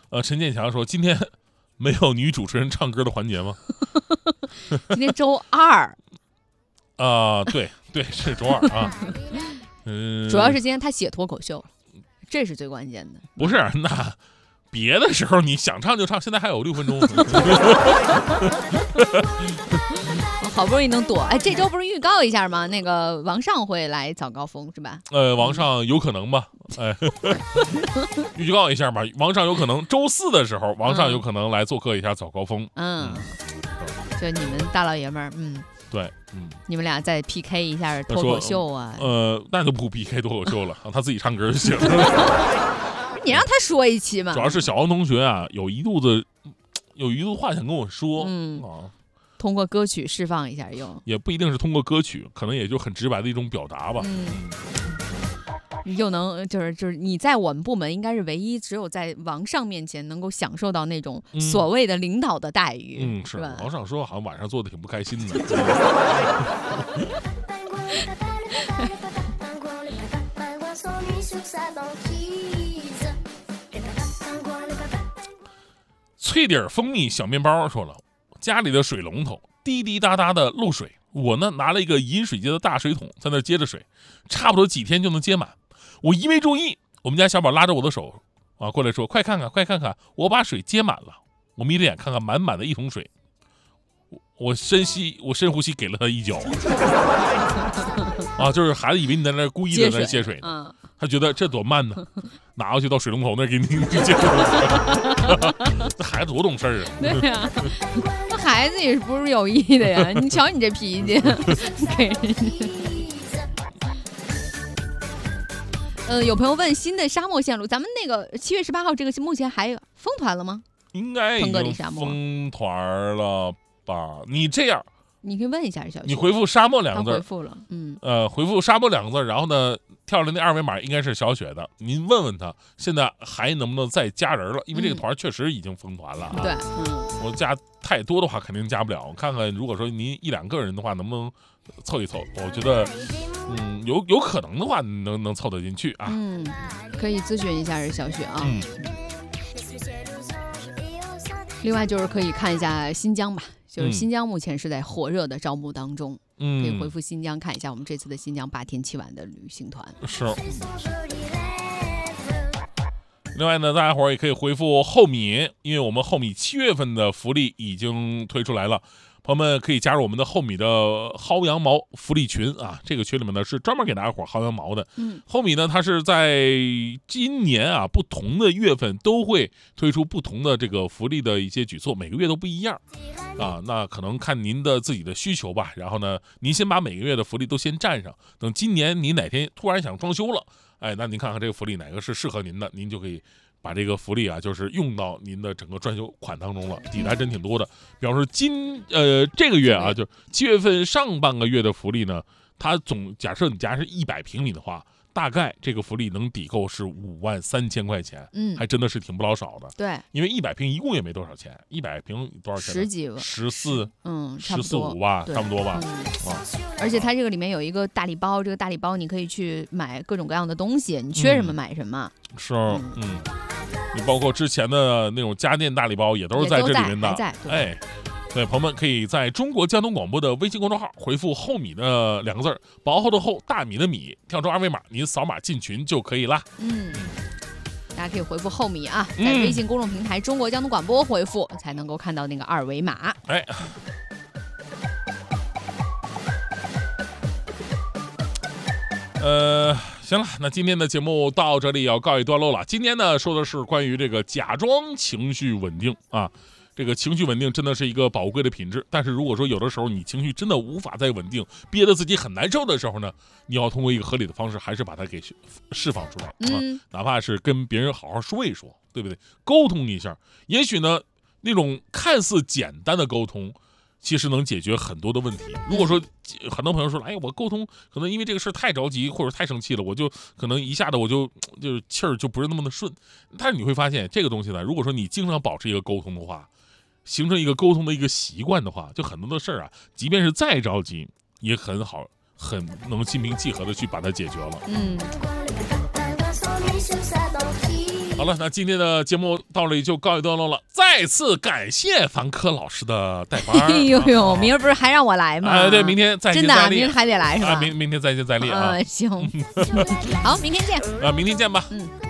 陈建强说今天没有女主持人唱歌的环节吗？ 今天周二对，是周二啊。 主要是今天他写脱口秀，这是最关键的。 不是，那别的时候你想唱就唱，现在还有6分钟。 好不容易能躲，哎，这周不是预告一下吗？那个王上会来早高峰是吧？ 王上有可能吧？预告一下吧，王上有可能周4的时候，王上有可能来做客一下早高峰。 就你们大老爷们儿， 对， 你们俩再 PK 一下脱口秀啊？ 那就不 PK 脱口秀了，让他自己唱歌就行了。 你让他说一期嘛。 主要是小王同学啊，有一肚子话想跟我说， 通过歌曲释放一下用， 也不一定是通过歌曲，可能也就很直白的一种表达吧。 又能就是你在我们部门应该是唯一只有在王上面前能够享受到那种所谓的领导的待遇， 是吧？王上说好像晚上做的挺不开心的。脆底蜂蜜小面包说了，家里的水龙头滴滴答答的漏水，我呢拿了一个饮水机的大水桶在那接着水，差不多几天就能接满。我一没注意，我们家小宝拉着我的手过来说，快看看，我把水接满了。我眯着眼看看满满的一桶水，我深呼吸给了他一脚。就是孩子以为你在那故意的在那接水呢，他觉得这多慢呢，拿过去到水龙头那给你接水。这孩子多懂事啊！ 对呀，那孩子也是不是有意的呀？你瞧你这脾气，给人家。有朋友问新的沙漠线路，咱们那个7月18号这个目前还封团了吗？ 应该已经封团了吧？你这样， 你可以问一下小雪， 你回复沙漠2个字， 回复了， 回复沙漠2个字，然后呢，跳了那2维码应该是小雪的，您问问他现在还能不能再加人了？因为这个团确实已经封团了。 对， 我加太多的话肯定加不了，我看看如果说您1-2个人的话，能不能凑一凑？我觉得，有可能的话能凑得进去啊。 可以咨询一下小雪啊。另外就是可以看一下新疆吧，就是新疆目前是在火热的招募当中，可以回复新疆看一下我们这次的新疆8天7晚的旅行团。 是。另外呢，大家伙也可以回复后米，因为我们后米7月份的福利已经推出来了。朋友们可以加入我们的后米的薅羊毛福利群啊，这个群里面呢是专门给大家伙薅羊毛的。后米呢它是在今年不同的月份都会推出不同的这个福利的一些举措，每个月都不一样那可能看您的自己的需求吧。然后呢，您先把每个月的福利都先占上，等今年你哪天突然想装修了，那您看看这个福利哪个是适合您的，您就可以把这个福利就是用到您的整个装修款当中了，抵的还真挺多的。比方说这个月就7月份上半个月的福利呢，它假设你家是100平米的话，大概这个福利能抵够是53000块钱，还真的是挺不老少的。 对， 因为100平一共也没多少钱，100平多少钱 ？10几万 ，14， 差不多 14-15吧，差不多吧。 而且它这个里面有一个大礼包，这个大礼包你可以去买各种各样的东西，你缺什么买什么。 是，你包括之前的那种家电大礼包也都是在这里面的。对，朋友们可以在中国交通广播的微信公众号回复后米的2个字，薄厚的厚，大米的米，跳出2维码，您扫码进群就可以啦。 大家可以回复后米啊，在微信公众平台中国交通广播回复才能够看到那个2维码。 行了，那今天的节目到这里要告一段落了。今天呢说的是关于这个假装情绪稳定这个情绪稳定真的是一个宝贵的品质，但是如果说有的时候你情绪真的无法再稳定，憋得自己很难受的时候呢，你要通过一个合理的方式，还是把它给释放出来哪怕是跟别人好好说一说，对不对？沟通一下，也许呢那种看似简单的沟通，其实能解决很多的问题。如果说很多朋友说，我沟通可能因为这个事太着急或者太生气了，我就可能一下子就是气儿就不是那么的顺。但是你会发现这个东西呢，如果说你经常保持一个沟通的话，形成一个沟通的一个习惯的话，就很多的事儿即便是再着急，也很能心平气和的去把它解决了。 好了，那今天的节目到这里就告一段落了，再次感谢凡科老师的带班。 哎呦呦，明儿不是还让我来吗？ 对，明天再接再厉。 真的，明儿还得来是吧？ 明天再接再厉啊。 行，好，明天见。 明天见吧。 嗯。